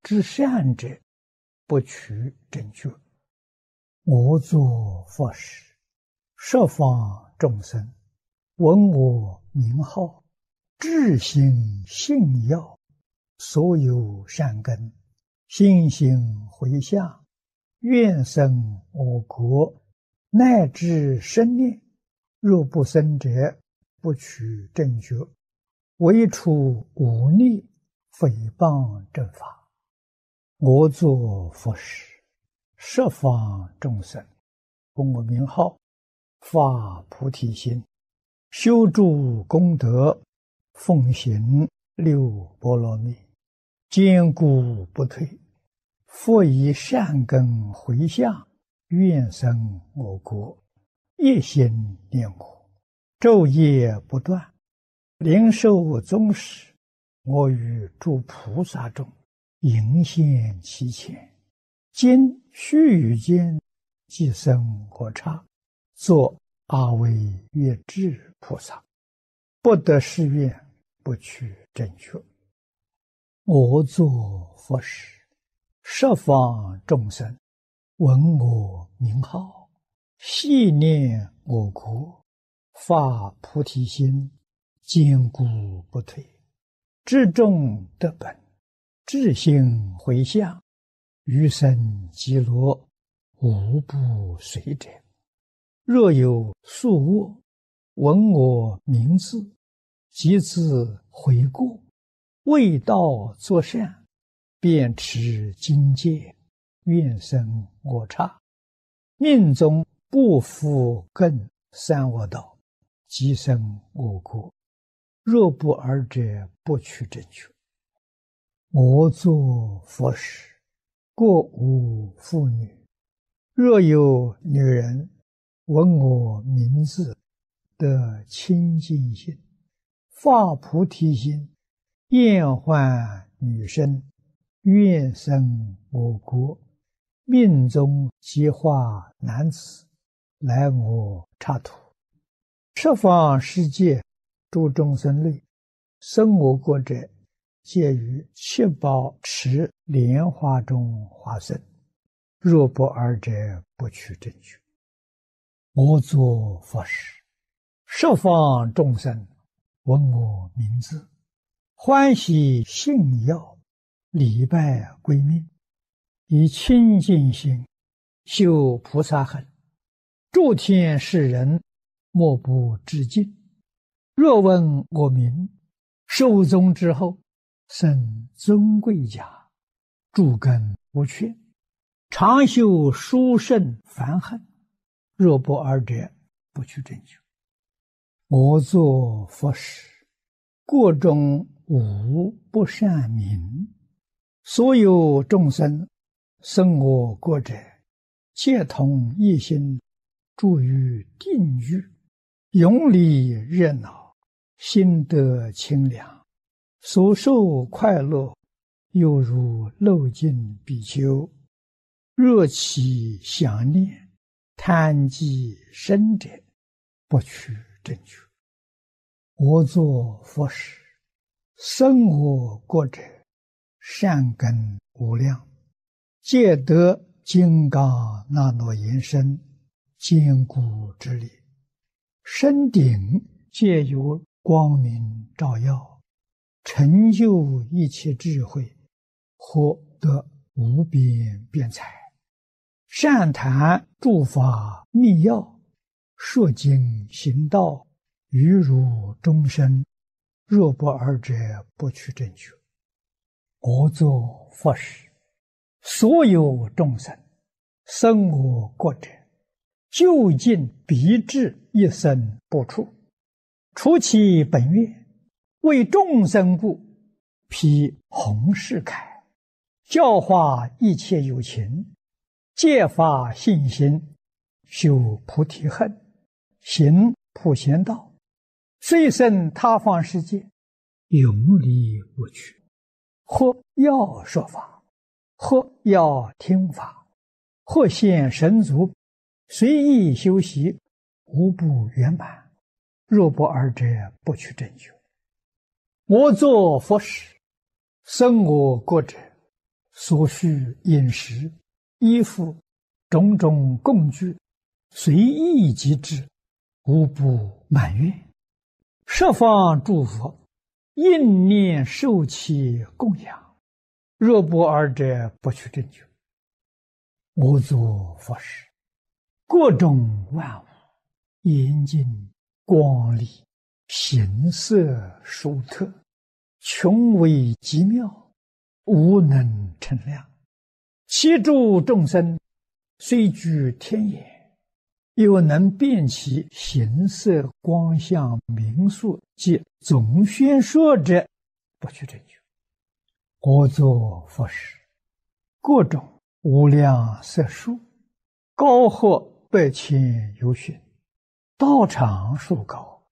知善者，不取正觉。我作佛时，十方众生闻我名号，至心信要，所有善根，心行回向，愿生我国，乃至生念。若不生者，不取正觉。唯除忤逆诽谤正法。我作佛时，十方众生闻我名号，发菩提心，修诸功德，奉行六波罗蜜，坚固不退。复以善根回向，愿生我国，一心念我，昼夜不断。灵寿终时，我与诸菩萨中迎现其前，今须臾间即生我刹，作阿惟越致菩萨。不得誓愿，不取正觉。我作佛时，十方众生闻我名号，系念我国，发菩提心，坚固不退。至众得本，至心回向，余生极乐，无不随者。若有宿卧，闻我名字，即自悔过，为道作善，便持经戒，愿生我刹。命中不复更三恶道，即生我国。若不尔者，不取正觉。我作佛时，过无妇女。若有女人闻我名字，得清净心，发菩提心，厌患女身，愿生我国，命中即化男子，来我刹土。十方世界诸众生类，生我国者，皆于七宝池莲花中化生。若不尔者，不取正觉。我作佛时，十方众生闻我名字，欢喜信要，礼拜归命，以清净心修菩萨行，诸天世人莫不致敬。若闻我名，寿终之后，生尊贵家，诸根无缺，常修殊胜梵行。若不尔者，不取正觉。我作佛时，国中无不善民。所有众生生我国者，皆同一心，住于定狱，永离热闹，心得清凉，所受快乐，犹如漏尽比丘。若其想念，贪积生者，不取正觉。我作佛时，生我国者，善根无量，皆得金刚那罗延身，坚固之力。身顶皆有光明照耀，成就一切智慧，获得无边辩才。善谈诸法密要，说经行道，于如众生。若不尔者，不取正觉。我作佛时，所有众生生我国者，究竟必至一生不处。除其本愿，为众生故，披弘誓铠，教化一切有情，戒发信心，修菩提恨，行普贤道，虽生他方世界，永离我趣。或要说法，或要听法，或现神足，随意修习，无不圆满。若不尔者，不取正觉。我作佛时，生我国者， 所需饮食、衣服、种种供具，随意即至，无不满愿。十方诸佛应念受其供养，若不尔者，不取正觉。我作佛时，各种万物严净光丽，形色殊特，穷微极妙，无能称量。其诸众生虽居天眼，又能辨其形色光相名数及总宣说者，不取正觉。我作佛时，各种无量色数，高或百千由旬，道场数高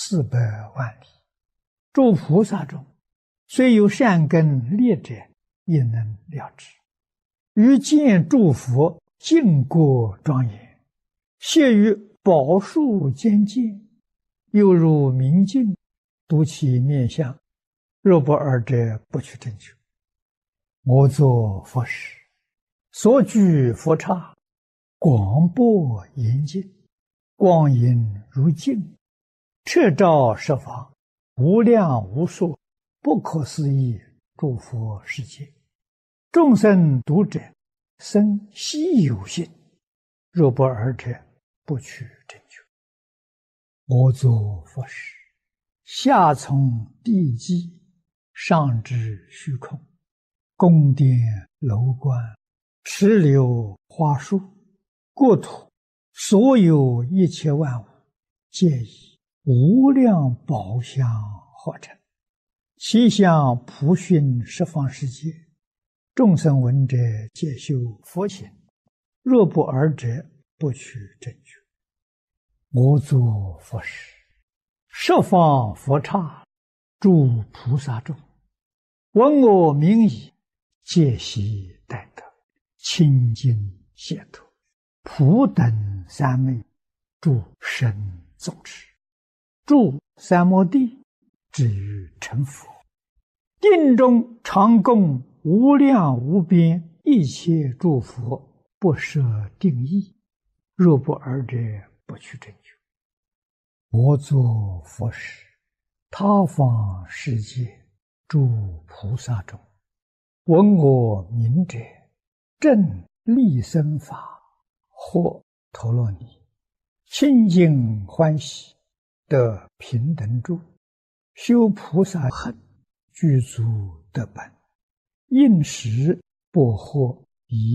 400万里。诸菩萨中，虽有善根劣者，也能了知。于见诸佛净国庄严，谢于宝树间见，犹如明镜，睹其面相。若不尔者，不取正觉。我作佛时，所居佛刹，广博严净，光影如镜，彻照十方，无量无数，不可思议诸佛世界。众生读者，生希有信。若不尔者，不取正觉。我作佛时，下从地基，上至虚空，宫殿楼观，池流花树，国土所有一切万物，皆以无量宝相合成，其相普熏十方世界。众生闻者，皆修佛行。若不尔者，不取正觉。我作佛时，十方佛刹，诸菩萨众，闻我名已，皆悉待得，清净解脱，普等三昧，诸神众持，住三摩地，至于成佛。定中常供无量无边一切诸佛，不设定义。若不尔者，不取正觉。我作佛时，他方世界诸菩萨中，闻我名者，正利生法，或陀罗尼，清净欢喜，得平等住，修菩萨行，具足得本。应时不获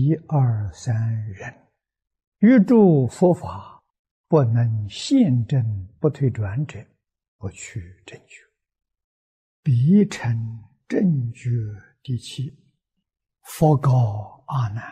1、2、3人，于诸佛法不能现证不退转者，不取正觉。彼成正觉第7。佛告阿难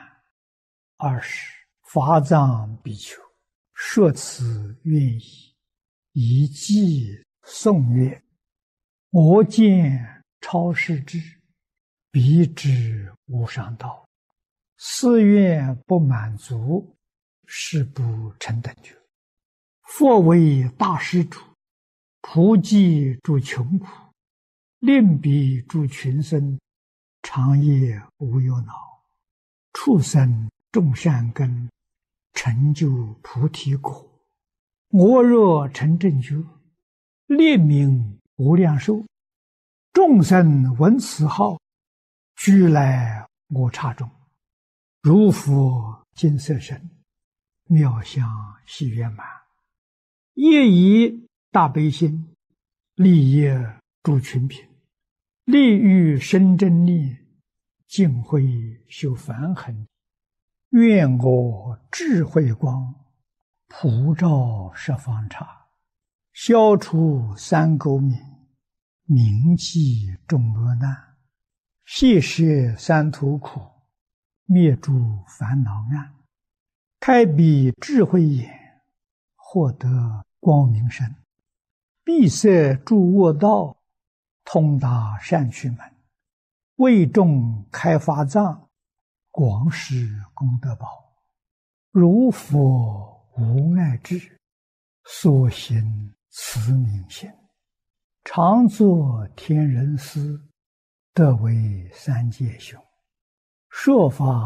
：20法藏比丘，说此愿意，以偈颂曰：我见超世智，彼知无上道，誓愿不满足，是不成等觉。佛为大施主，普济诸穷苦，令彼诸群生，长夜无忧恼，畜生种善根，成就菩提果。我若成正觉，列名无量寿，众生闻此号，俱来我刹中，如佛金色身，妙相喜圆满，业以大悲心，利益诸群品，利欲生真念，净慧修梵行。愿我智慧光，普照十方刹，消除三垢冥，明济众恶难，悉摄三途苦，灭诸烦恼暗，开彼智慧眼，获得光明身，闭塞诸恶道，通达善趣门，为众开法藏，广施功德宝。如佛无碍智，所行慈悯心，常作天人师，得为三界雄。 说法